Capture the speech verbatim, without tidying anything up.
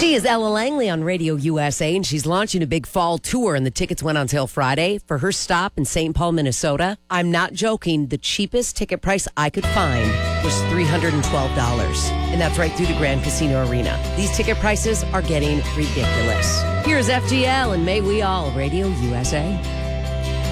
She is Ella Langley on Radio U S A, and she's launching a big fall tour, and the tickets went on sale Friday. For her stop in Saint Paul, Minnesota, I'm not joking, the cheapest ticket price I could find was three hundred twelve dollars, and that's right through the Grand Casino Arena. These ticket prices are getting ridiculous. Here's F G L and May We All, Radio U S A.